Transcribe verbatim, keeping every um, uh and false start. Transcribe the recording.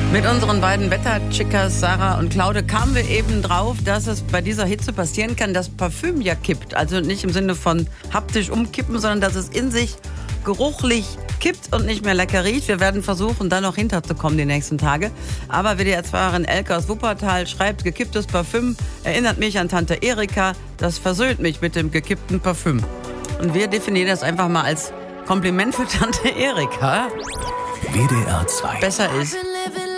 Mit unseren beiden Wetterchickas, Sarah und Claude, kamen wir eben drauf, dass es bei dieser Hitze passieren kann, dass Parfüm ja kippt. Also nicht im Sinne von haptisch umkippen, sondern dass es in sich geruchlich kippt und nicht mehr lecker riecht. Wir werden versuchen, da noch hinterzukommen die nächsten Tage. Aber W D R-Fahrerin Elke aus Wuppertal schreibt, gekipptes Parfüm erinnert mich an Tante Erika. Das versöhnt mich mit dem gekippten Parfüm. Und wir definieren das einfach mal als Kompliment für Tante Erika. W D R zwei. Besser ist.